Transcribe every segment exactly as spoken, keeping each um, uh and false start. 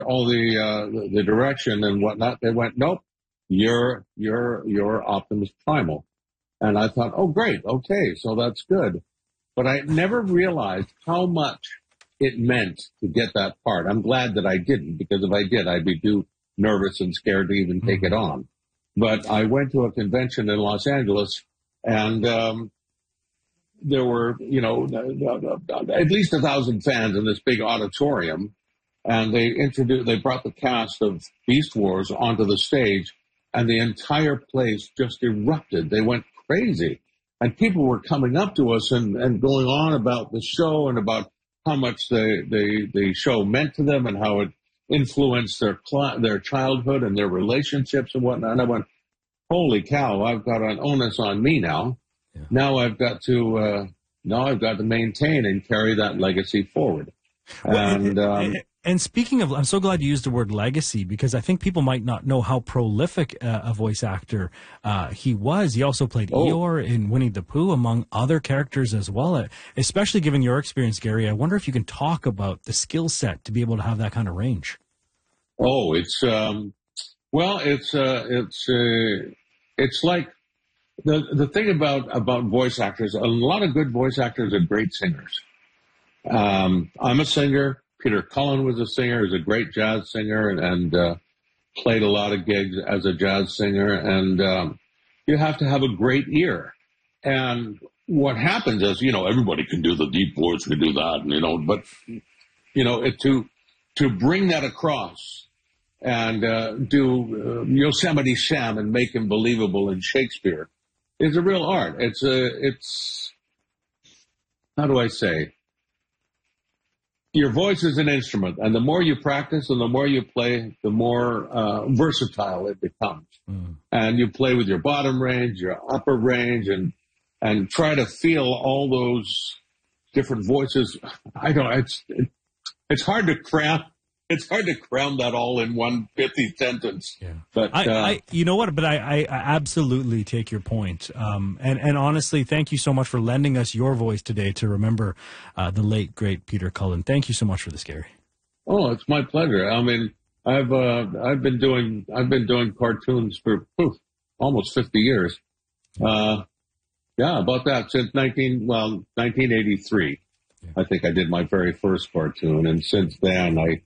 all the, uh, the the direction and whatnot. They went, nope, you're you're you're Optimus Primal, and I thought, oh great, okay, so that's good. But I never realized how much it meant to get that part. I'm glad that I didn't, because if I did, I'd be too nervous and scared to even take it on. But I went to a convention in Los Angeles, and um, there were, you know, at least a thousand fans in this big auditorium, and they introduced, they brought the cast of Beast Wars onto the stage, and the entire place just erupted. They went crazy. And people were coming up to us and, and going on about the show and about how much the, the, the show meant to them and how it influenced their cl- their childhood and their relationships and whatnot. And I went, holy cow, I've got an onus on me now. Yeah. Now I've got to uh, now I've got to maintain and carry that legacy forward. And um, And speaking of, I'm so glad you used the word legacy, because I think people might not know how prolific uh, a voice actor uh, he was. He also played oh. Eeyore in Winnie the Pooh, among other characters as well. Uh, especially given your experience, Gary, I wonder if you can talk about the skill set to be able to have that kind of range. Oh, it's, um, well, it's, uh, it's, uh, it's like the, the thing about, about voice actors, a lot of good voice actors are great singers. Um, I'm a singer. Peter Cullen was a singer, is a great jazz singer, and, and uh, played a lot of gigs as a jazz singer. And um, you have to have a great ear. And what happens is, you know, everybody can do the deep voice, can do that, and, you know, but, you know, it, to to bring that across and uh, do uh, Yosemite Sam and make him believable in Shakespeare is a real art. It's a, it's, how do I say? Your voice is an instrument, and the more you practice and the more you play, the more uh, versatile it becomes. Mm. And you play with your bottom range, your upper range, and and try to feel all those different voices. I don't. It's it, it's hard to cram. It's hard to cram that all in one pithy sentence. Yeah. But I, uh, I, you know what? But I, I, I absolutely take your point. Um, and, and honestly, thank you so much for lending us your voice today to remember uh, the late, great Peter Cullen. Thank you so much for this, Gary. Oh, it's my pleasure. I mean, I've uh, I've been doing I've been doing cartoons for poof, almost fifty years. Uh, yeah, about that since nineteen well nineteen eighty-three. Yeah. I think I did my very first cartoon, and since then I.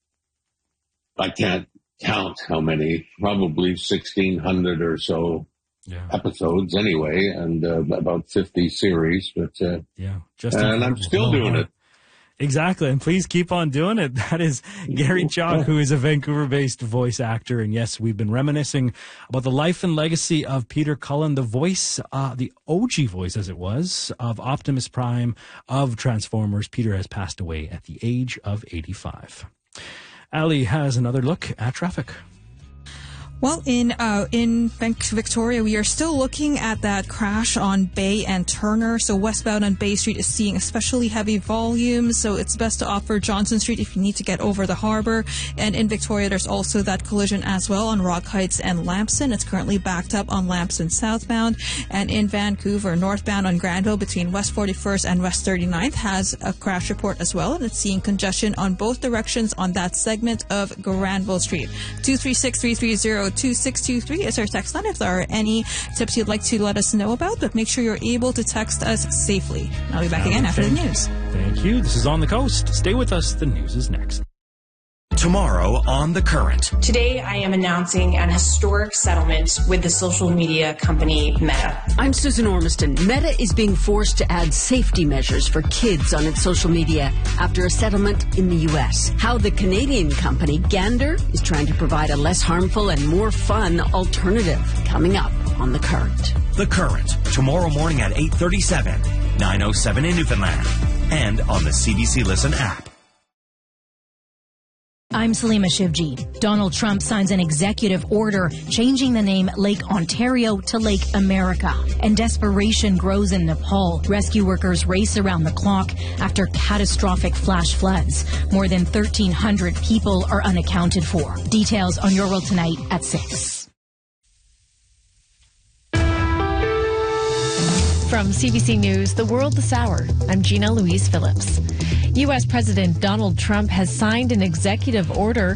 I can't count how many, probably sixteen hundred or so yeah. episodes anyway, and uh, about fifty series. But uh, yeah, just and I'm still doing it. Exactly, and please keep on doing it. That is Gary Chalk, who is a Vancouver-based voice actor. And yes, we've been reminiscing about the life and legacy of Peter Cullen, the voice, uh, the O G voice, as it was, of Optimus Prime, of Transformers. Peter has passed away at the age of eighty-five. Ali has another look at traffic. Well, in uh, in Victoria, we are still looking at that crash on Bay and Turner. So westbound on Bay Street is seeing especially heavy volumes. So it's best to opt for Johnson Street if you need to get over the harbor. And in Victoria, there's also that collision as well on Rock Heights and Lamson. It's currently backed up on Lamson southbound. And in Vancouver, northbound on Granville between West forty-first and West thirty-ninth has a crash report as well. And it's seeing congestion on both directions on that segment of Granville Street. two three six, three three zero, two six two three is our text line if there are any tips you'd like to let us know about, but make sure you're able to text us safely. I'll be back now, again after the news. Thank you. This is On the Coast. Stay with us. The news is next. Tomorrow on The Current. Today, I am announcing an historic settlement with the social media company Meta. I'm Susan Ormiston. Meta is being forced to add safety measures for kids on its social media after a settlement in the U S. How the Canadian company Gander is trying to provide a less harmful and more fun alternative. Coming up on The Current. The Current, tomorrow morning at eight thirty-seven, nine oh seven in Newfoundland, and on the C B C Listen app. I'm Salima Shivji. Donald Trump signs an executive order changing the name Lake Ontario to Lake America. And desperation grows in Nepal. Rescue workers race around the clock after catastrophic flash floods. More than thirteen hundred people are unaccounted for. Details on Your World Tonight at six. From C B C News, The World This Hour, I'm Gina Louise Phillips. U S. President Donald Trump has signed an executive order